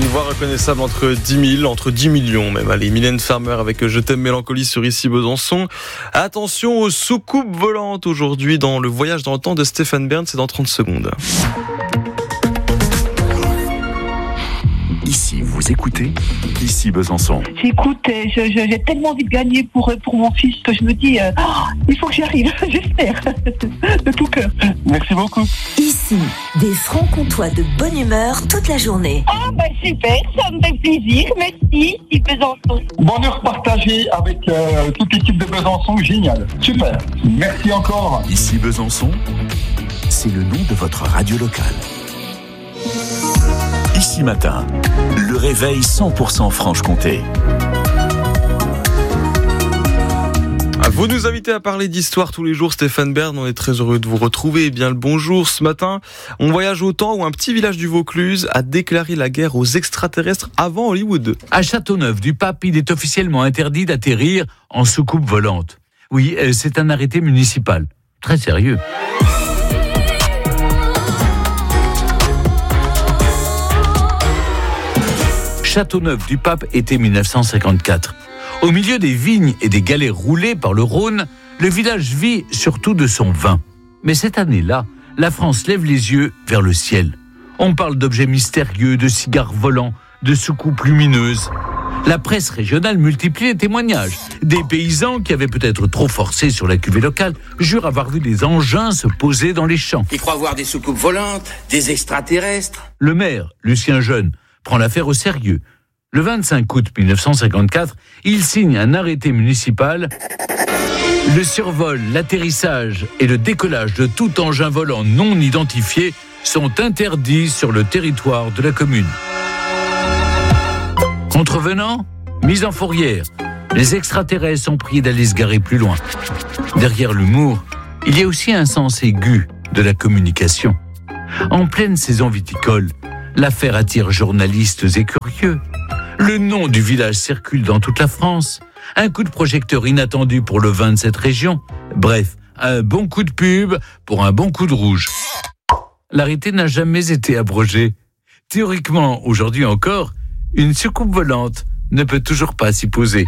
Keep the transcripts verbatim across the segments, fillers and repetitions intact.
Une voix reconnaissable entre dix mille, entre dix millions même. Allez, Mylène Farmer avec Je t'aime Mélancolie sur Ici Besançon. Attention aux soucoupes volantes aujourd'hui dans le voyage dans le temps de Stéphane Bern, c'est dans trente secondes. Ici, vous écoutez Ici Besançon. J'écoute, je, je, j'ai tellement envie de gagner pour, pour mon fils que je me dis, euh, oh, il faut que j'y arrive, j'espère, de tout cœur. Merci beaucoup. Ici, des francs-comtois de bonne humeur toute la journée. Ah bah super, ça me fait plaisir, merci, Ici Besançon. Bonheur partagé avec euh, toute l'équipe de Besançon, génial, super, merci encore. Ici Besançon, c'est le nom de votre radio locale. Ici Matin, le réveil cent pour cent Franche-Comté. Vous nous invitez à parler d'histoire tous les jours, Stéphane Bern, on est très heureux de vous retrouver. Eh bien le bonjour, ce matin, on voyage au temps où un petit village du Vaucluse a déclaré la guerre aux extraterrestres avant Hollywood. À Châteauneuf-du-Pape, il est officiellement interdit d'atterrir en soucoupe volante. Oui, c'est un arrêté municipal. Très sérieux. Châteauneuf-du-Pape, été mille neuf cent cinquante-quatre. Au milieu des vignes et des galets roulés par le Rhône, le village vit surtout de son vin. Mais cette année-là, la France lève les yeux vers le ciel. On parle d'objets mystérieux, de cigares volants, de soucoupes lumineuses. La presse régionale multiplie les témoignages. Des paysans qui avaient peut-être trop forcé sur la cuvée locale jurent avoir vu des engins se poser dans les champs. Ils croient voir des soucoupes volantes, des extraterrestres. Le maire, Lucien Jeune, prend l'affaire au sérieux. Le vingt-cinq août mille neuf cent cinquante-quatre, il signe un arrêté municipal. Le survol, l'atterrissage et le décollage de tout engin volant non identifié sont interdits sur le territoire de la commune. Contrevenants, mise en fourrière. Les extraterrestres sont priés d'aller se garer plus loin. Derrière l'humour, il y a aussi un sens aigu de la communication. En pleine saison viticole, l'affaire attire journalistes et curieux. Le nom du village circule dans toute la France. Un coup de projecteur inattendu pour le vin de cette région. Bref, un bon coup de pub pour un bon coup de rouge. L'arrêté n'a jamais été abrogé. Théoriquement, aujourd'hui encore, une soucoupe volante ne peut toujours pas s'y poser.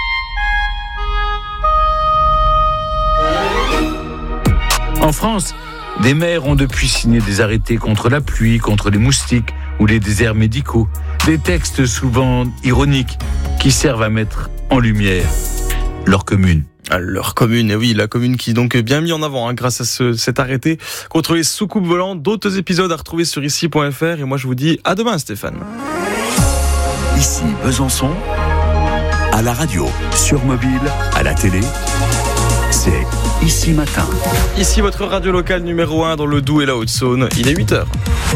En France, des maires ont depuis signé des arrêtés contre la pluie, contre les moustiques ou les déserts médicaux. Des textes souvent ironiques qui servent à mettre en lumière leur commune. Leur commune, et oui, la commune qui est donc bien mis en avant hein, grâce à ce, cet arrêté contre les soucoupes volantes. D'autres épisodes à retrouver sur ici point f r et moi je vous dis à demain Stéphane. Ici Besançon, à la radio, sur mobile, à la télé, c'est Ici Matin. Ici votre radio locale numéro un dans le Doubs et la Haute-Saône, il est huit heures.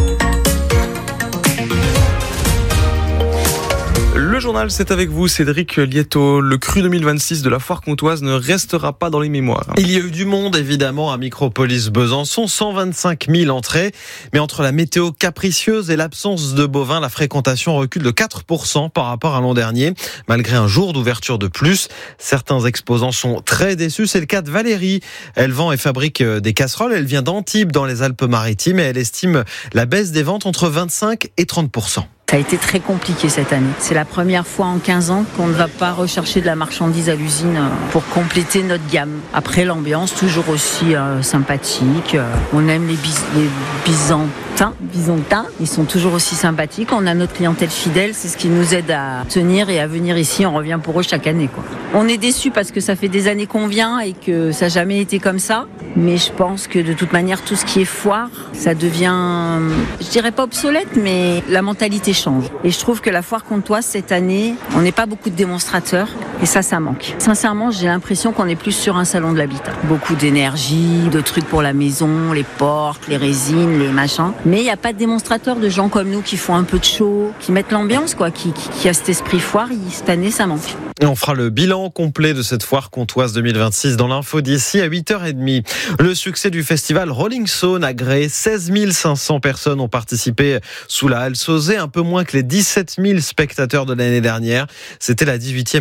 Le journal, c'est avec vous, Cédric Lietto. Le cru deux mille vingt-six de la foire comtoise ne restera pas dans les mémoires. Il y a eu du monde, évidemment, à Micropolis Besançon, cent vingt-cinq mille entrées. Mais entre la météo capricieuse et l'absence de bovins, la fréquentation recule de quatre pour cent par rapport à l'an dernier. Malgré un jour d'ouverture de plus, certains exposants sont très déçus. C'est le cas de Valérie. Elle vend et fabrique des casseroles. Elle vient d'Antibes, dans les Alpes-Maritimes, et elle estime la baisse des ventes entre vingt-cinq et trente pour cent. Ça a été très compliqué cette année. C'est la première fois en quinze ans qu'on ne va pas rechercher de la marchandise à l'usine pour compléter notre gamme. Après, l'ambiance, toujours aussi euh, sympathique. On aime les, bis- les Byzantins. Byzantins. Ils sont toujours aussi sympathiques. On a notre clientèle fidèle. C'est ce qui nous aide à tenir et à venir ici. On revient pour eux chaque année, quoi. On est déçus parce que ça fait des années qu'on vient et que ça n'a jamais été comme ça. Mais je pense que de toute manière, tout ce qui est foire, ça devient, je dirais pas obsolète, mais la mentalité change. Et je trouve que la foire comtoise, cette année, on n'est pas beaucoup de démonstrateurs. Et ça, ça manque. Sincèrement, j'ai l'impression qu'on est plus sur un salon de l'habitat. Beaucoup d'énergie, de trucs pour la maison, les portes, les résines, les machins. Mais il n'y a pas de démonstrateurs de gens comme nous qui font un peu de show, qui mettent l'ambiance, quoi, qui, qui, qui a cet esprit foire. Cette année, ça manque. Et on fera le bilan complet de cette foire comtoise deux mille vingt-six dans l'info d'ici à huit heures trente. Le succès du festival Rolling Stone a agréé. seize mille cinq cents personnes ont participé sous la halle Sauzet, un peu moins que les dix-sept mille spectateurs de l'année dernière. C'était la dix-huitième édition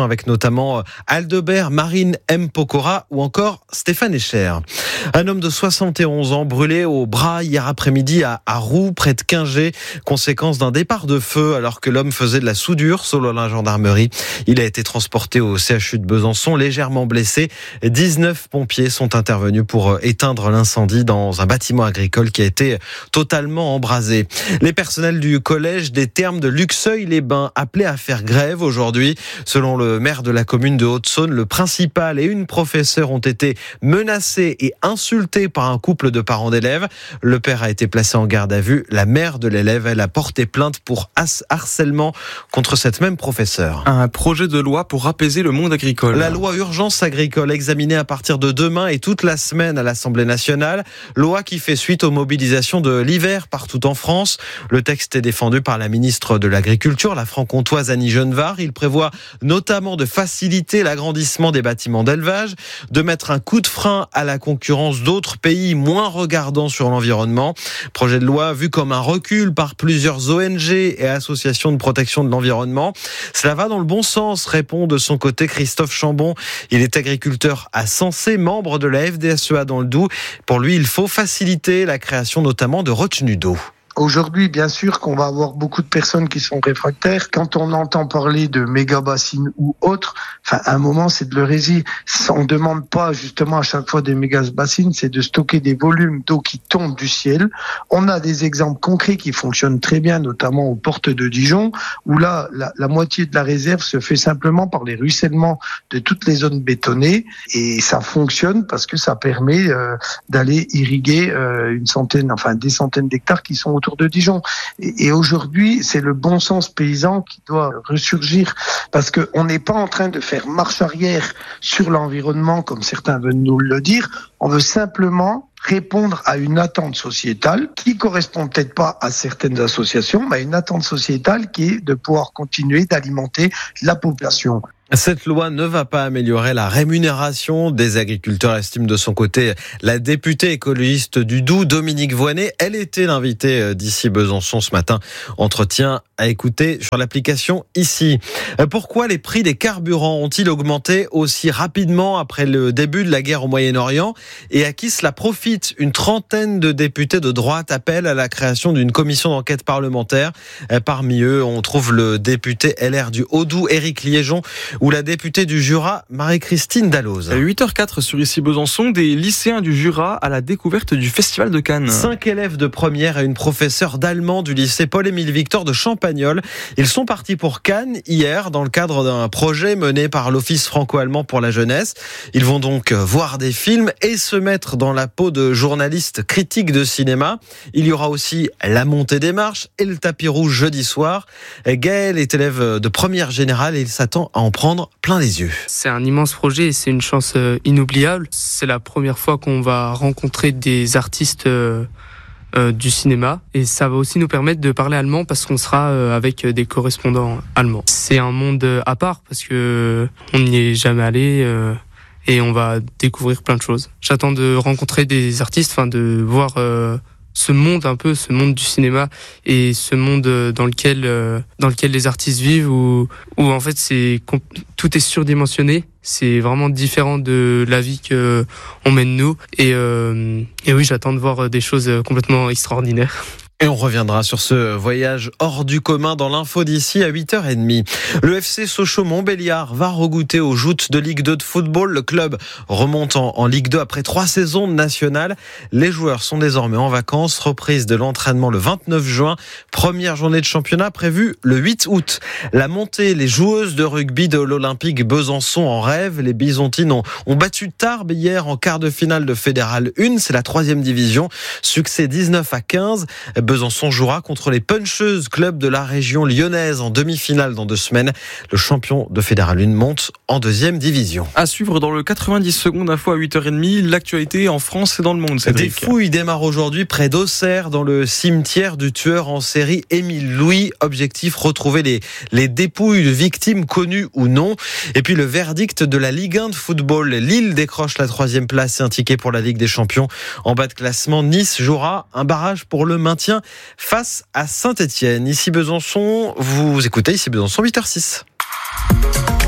avec notamment Aldebert, Marine M. Pokora ou encore Stéphane Echer. Un homme de soixante et onze ans brûlé au bras hier après-midi à, à Roux, près de Quingé, conséquence d'un départ de feu alors que l'homme faisait de la soudure, selon la gendarmerie. Il a été transporté au C H U de Besançon, légèrement blessé. dix-neuf pompiers sont intervenus pour éteindre l'incendie dans un bâtiment agricole qui a été totalement embrasé. Les personnels du collège des Thermes de Luxeuil-les-Bains appelés à faire grève aujourd'hui. Selon le maire de la commune de Haute-Saône, le principal et une professeure ont été menacés et insultés par un couple de parents d'élèves. Le père a été placé en garde à vue. La mère de l'élève, elle a porté plainte pour harcèlement contre cette même professeure. Un projet de loi pour apaiser le monde agricole. La loi urgence agricole examinée à partir de demain et toute la semaine à l'Assemblée nationale. Loi qui fait suite aux mobilisations de l'hiver partout en France. Le texte est défendu par la ministre de l'Agriculture, la franc-comtoise Annie Genevard. Il prévoit notamment de faciliter l'agrandissement des bâtiments d'élevage, de mettre un coup de frein à la concurrence d'autres pays moins regardants sur l'environnement. Projet de loi vu comme un recul par plusieurs O N G et associations de protection de l'environnement. Cela va dans le bon sens, répond de son côté Christophe Chambon. Il est agriculteur à Sensé, membre de la F D S E A dans le Doubs. Pour lui, il faut faciliter la création notamment de retenues d'eau. Aujourd'hui, bien sûr qu'on va avoir beaucoup de personnes qui sont réfractaires. Quand on entend parler de méga-bassines ou autres, enfin, à un moment, c'est de l'hérésie. On ne demande pas justement à chaque fois des méga-bassines, c'est de stocker des volumes d'eau qui tombent du ciel. On a des exemples concrets qui fonctionnent très bien, notamment aux portes de Dijon, où là, la, la moitié de la réserve se fait simplement par les ruissellements de toutes les zones bétonnées. Et ça fonctionne parce que ça permet euh, d'aller irriguer euh, une centaine, enfin des centaines d'hectares qui sont autour de Dijon. Et, et aujourd'hui, c'est le bon sens paysan qui doit ressurgir parce que on n'est pas en train de faire marche arrière sur l'environnement comme certains veulent nous le dire. On veut simplement répondre à une attente sociétale qui correspond peut-être pas à certaines associations, mais à une attente sociétale qui est de pouvoir continuer d'alimenter la population. Cette loi ne va pas améliorer la rémunération des agriculteurs, estime de son côté la députée écologiste du Doubs, Dominique Voynet. Elle était l'invitée d'ici Besançon ce matin. Entretien à écouter sur l'application ici. Pourquoi les prix des carburants ont-ils augmenté aussi rapidement après le début de la guerre au Moyen-Orient et à qui cela profite? Une trentaine de députés de droite appellent à la création d'une commission d'enquête parlementaire. Parmi eux, on trouve le député L R du Haut-Doubs, Éric Liégeon, ou la députée du Jura, Marie-Christine Dalloz. À huit heures quatre sur ici Besançon, des lycéens du Jura à la découverte du Festival de Cannes. Cinq élèves de première et une professeure d'allemand du lycée Paul-Émile Victor de Champagnole. Ils sont partis pour Cannes hier dans le cadre d'un projet mené par l'Office franco-allemand pour la jeunesse. Ils vont donc voir des films et se mettre dans la peau de journalistes critiques de cinéma. Il y aura aussi la montée des marches et le tapis rouge jeudi soir. Gaël est élève de première générale et il s'attend à en prendre plein les yeux. C'est un immense projet et c'est une chance inoubliable. C'est la première fois qu'on va rencontrer des artistes euh, euh, du cinéma et ça va aussi nous permettre de parler allemand parce qu'on sera euh, avec des correspondants allemands. C'est un monde à part parce que on n'y est jamais allé euh, et on va découvrir plein de choses. J'attends de rencontrer des artistes, enfin de voir euh, ce monde un peu, ce monde du cinéma et ce monde dans lequel euh, dans lequel les artistes vivent où où en fait c'est tout est surdimensionné, c'est vraiment différent de la vie que on mène nous et euh, et oui, j'attends de voir des choses complètement extraordinaires. Et on reviendra sur ce voyage hors du commun dans l'info d'ici à huit heures trente. Le F C Sochaux-Montbéliard va regoûter aux joutes de Ligue deux de football. Le club remonte en, en Ligue deux après trois saisons nationales. Les joueurs sont désormais en vacances. Reprise de l'entraînement le vingt-neuf juin. Première journée de championnat prévue le huit août. La montée, les joueuses de rugby de l'Olympique Besançon en rêve. Les Byzantines ont, ont battu Tarbes hier en quart de finale de Fédéral un. C'est la troisième division. Succès dix-neuf à quinze. Besançon jouera contre les Puncheuses, club de la région lyonnaise, en demi-finale dans deux semaines. Le champion de Fédéral un monte en deuxième division. À suivre dans le quatre-vingt-dix secondes info à huit heures trente, l'actualité en France et dans le monde. Cédric. Des fouilles démarrent aujourd'hui près d'Auxerre, dans le cimetière du tueur en série Émile Louis. Objectif, retrouver les, les dépouilles de victimes connues ou non. Et puis le verdict de la Ligue un de football. Lille décroche la troisième place et un ticket pour la Ligue des Champions. En bas de classement, Nice jouera un barrage pour le maintien face à Saint-Etienne. Ici Besançon, vous écoutez ici Besançon huit heures six. La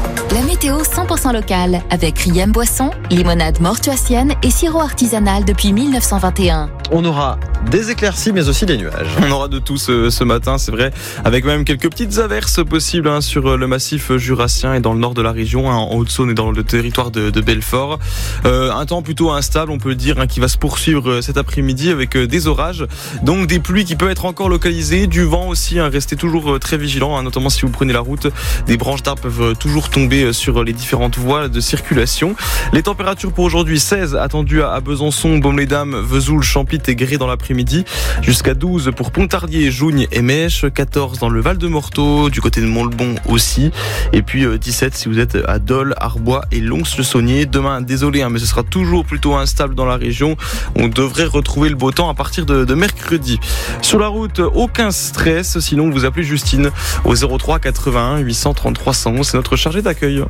météo cent pour cent locale avec Riem Boisson, limonade mortuacienne et sirop artisanal depuis mille neuf cent vingt et un. On aura des éclaircies mais aussi des nuages. On aura de tout ce, ce matin, c'est vrai, avec même quelques petites averses possibles hein, sur le massif jurassien et dans le nord de la région, hein, en Haute-Saône et dans le territoire de, de Belfort. Euh, un temps plutôt instable, on peut le dire, hein, qui va se poursuivre cet après-midi avec euh, des orages, donc des pluies qui peuvent être encore localisées, du vent aussi, hein, restez toujours euh, très vigilants, hein, notamment si vous prenez la route, des branches d'arbres peuvent toujours tomber sur les différentes voies de circulation. Les températures pour aujourd'hui, seize attendues à Besançon, Baume-les-Dames, Vesoul, Champit et Gré dans l'après-midi, jusqu'à douze pour Pontarlier, Jougne et Mèche, quatorze dans le Val-de-Morteau, du côté de Montleban aussi, et puis dix-sept si vous êtes à Dole, Arbois et Lons-le-Saunier. Demain, désolé, hein, mais ce sera toujours plutôt instable dans la région. On devrait retrouver le beau temps à partir de, de mercredi. Sur la route, aucun stress, sinon vous appelez Justine au zéro trois quatre-vingt-un huit cent trente-trois trois cent onze, c'est notre chargé d'accueil.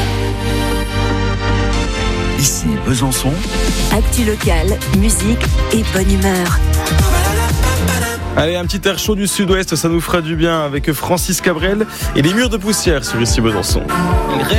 Ici Besançon. Actu locale, musique et bonne humeur. Allez, un petit air chaud du sud-ouest, ça nous fera du bien avec Francis Cabrel et les murs de poussière sur Ici Besançon.